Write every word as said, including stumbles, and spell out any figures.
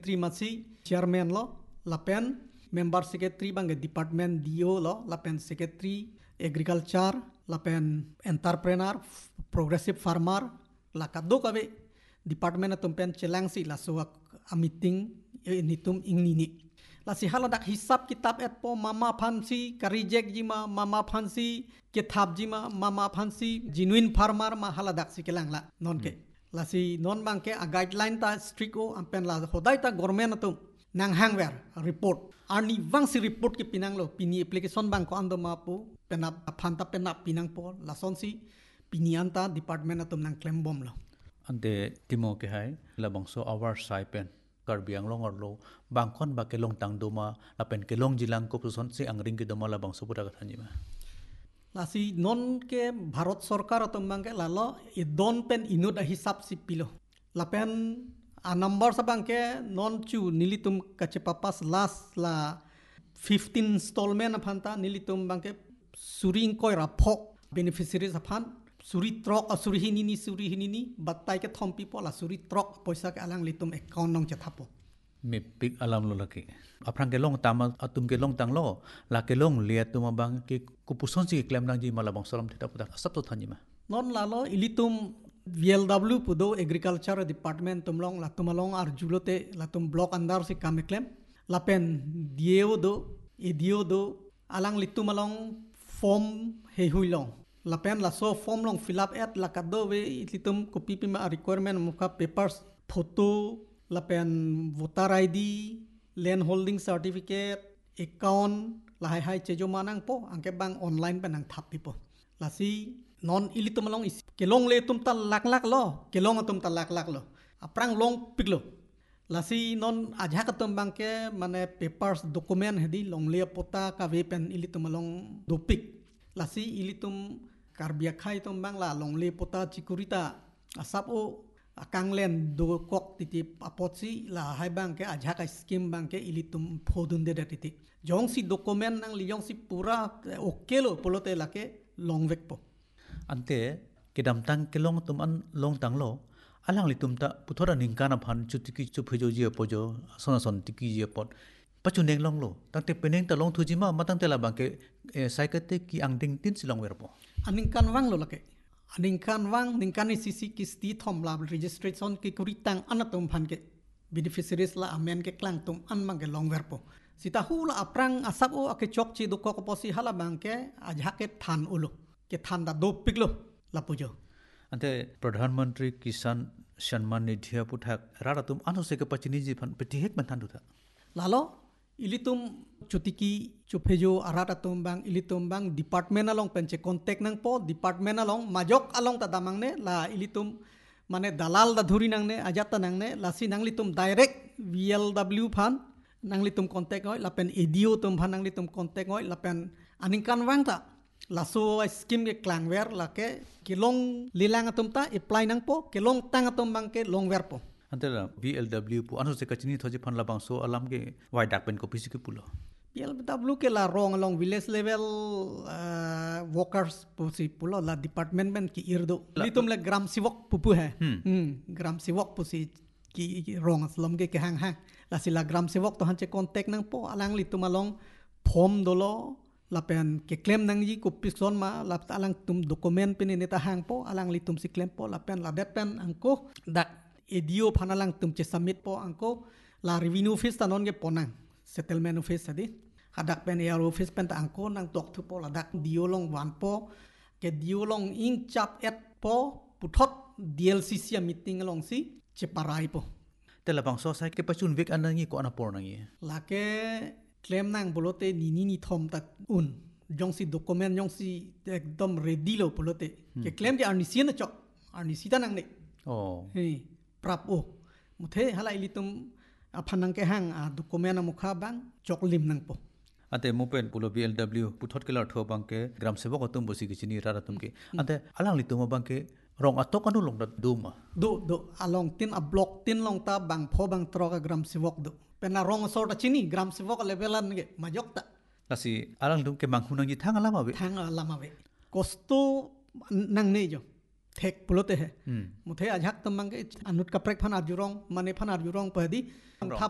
secretary masi chairman lo lapen member secretary bang department D O lo lapen secretary agriculture lapen entrepreneur progressive farmer la kaddo kabe department tumpen chelang si la suak a meeting nitum ingnini la si haladak hisab kitab et po mama phansi karijek jima mama phansi kitab jima mama phansi genuine farmer ma haladak si kelang la non ke la si non bang ke a guideline ta strict o ampen la hodai ta government tum nang hangwer report arni wang si report ke pinang lo pini application bang ko ando ma po penap phanta penap pinang po la son si pinianta department atum nang claim bom lo ante timo ke hai la bangso our saipen karbiang long orlo bangkon ba ke long tang doma la pen ke long jilang ko son se angring ke doma la bangso puta kathanji ma la si non ke bharat sarkar atum bang ke la lo i don pen inut a hisab si pilo la pen a number sa bang ke non chu nilitum kache papas last la fifteen installment phanta nilitum bang ke suring koi rapok beneficiaries aphan suri trok asuri hinini suri hinini batai ke thompi pola suri trok poisa ke alang litum account nong chathapo me pik alam lo laki aprang ke long tama atum ke long tang lo la ke long le tuma bang ke kupuson si claim nang ji mala bang salam thita puta sab to thanji ma non la lo ilitum V L W pudo agriculture department tumlong la tumalong ar julote la tum block andar si kame claim la pen dio do e dio do alang litumalong form he huilong la pen la so form long fill up at la kado we litum copy pima requirement muka papers photo la pen voter I D land holding certificate account la hai hai chejo manang po angke bang online penang thap pipo la si non ilitum long is kelong le tum tal lak lak lo kelong tum tal lak lak lo aprang long piklo la si non ajha ka tum bang ke mane papers document hedi long le pota ka ve pen ilitum long dopik la si ilitum karbia khai tum bang la long le pota chikurita asap o akang len do kok titi apotsi la hai bang ke ajha ka scheme bang ke ilitum phodun de titi jong si document nang li jong si pura okelo polote la ke long vek po ante kedam tang ke long tum an long tang lo alang li tum ta puthora ningkana phan chutiki chu phejo ji pojo sona son tiki ji pot pachu neng long lo tangte peneng ta long thuji ma matang te la bang ke saikate ki angding tin silong werpo aning kan wang lo lake aning kan wang ning kan C C ki sti thom la registration ki kuritang anatum phan ke beneficiaries la amen ke klang tum an mang ke long werpo sita hu la aprang asap o ake chok chi dukko ko posi hala bang ke ajha ke than ulo ke than da do piklo la pujo ante pradhan mantri kisan Samman निधि पुथाक रारातुम आनुसे के पचिनी जी फन पेटिहेक मन थांदुथा लालो इलितुम चुतिकी चुफेजो आरातातुम बांग इलितुम बांग डिपार्टमेंट अलोंग पेंचे कांटेक्ट नंग पो डिपार्टमेंट अलोंग माजोक अलोंग ता दामांगने ला इलितुम माने दलाल दा धुरी नंगने आजाता नंगने लासी नंगलितुम डायरेक्ट V L W फान नंगलितुम कांटेक्ट होय लापेन एडीओ तुम फान नंगलितुम कांटेक्ट होय लापेन अनिंकान वांगता laso skim ke klangwer la ke kilong lilang atum ta apply nang po kilong tang atum bang ke long wer po antela V L W pu anu se kachini thoji phan la bang so alam ke wai dak pen ko pisi ke pulo V L W ke la rong along village level uh, workers po si pulo la department ben ki irdo litum le gram siwok pupu hai hmm gram siwok pu si ki rong aslom ke ke hang hang la si la gram siwok to han che contact nang po alang litum along form dolo lapen ke claim nang ji kupison ma lap alang tum dokumen pin neta hang po alang litum si claim po lapen la det pen angko dak edio phanalang tum che submit po angko la revenue office tanon ge ponang settlement office adi hadak pen ya office pen ta angko nang tok thu po la dak diolong wan po ke diolong ing chap et po puthot D L C C meeting along si che parai po tela bang so sai ke pachun vek anangi ko anapor nangi la ke claim nang bolote nini ni thom tak un jong si document jong si ekdom ready lo bolote ke claim di arnisi na chok arnisi ta nang ne oh he prap o muthe hala ilitum aphanang ke hang a document na mukha bang chok lim nang po ate mopen pulo V L W puthot kelar tho bang ke gram sevok atum bosi ke chini raratum ke ate alang litum bang ke rong atok anu long da duma do do along tin a block tin long ta bang pho bang troka gram sevok do pena rong sort a chini gram sevok levelan ge majok ta lasi alang dum ke manghunang ji thang alama be thang alama be kosto nang ne jo thek pulote he muthe ajhak tamang ge anut kaprek phan arjurong mane phan arjurong padi